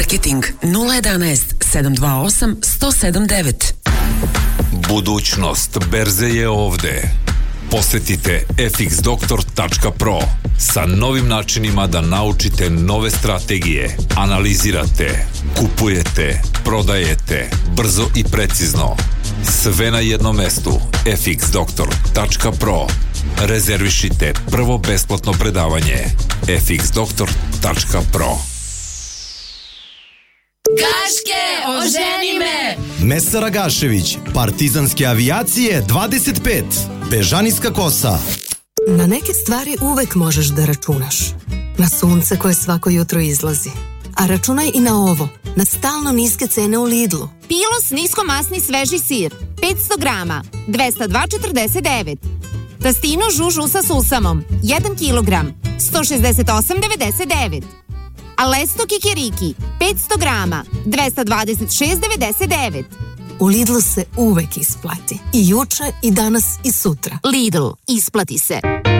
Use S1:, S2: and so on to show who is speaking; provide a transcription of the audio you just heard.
S1: Marketing 011 728 179.
S2: Budućnost berze je ovde. Posetite fxdoktor.pro sa novim načinima da naučite nove strategije, analizirate, kupujete, prodajete, brzo i precizno. Sve na jednom mestu. fxdoktor.pro. Rezervišite prvo besplatno predavanje. fxdoktor.pro.
S3: Gaške, oženi me!
S4: Mesara Gašević, Partizanske avijacije 25, Bežanijska kosa.
S5: Na neke stvari uvek možeš da računaš. Na sunce koje svako jutro izlazi. A računaj i na ovo, na stalno niske cene u Lidlu.
S6: Pilos niskomasni sveži sir, 500 grama, 202,49. Tastino žužu sa susamom, 1 kilogram, 168,99. Alesto kikiriki, 500 grama, 226,99.
S5: U Lidlu se uvek isplati. I juče, i danas, i sutra.
S6: Lidl, isplati se.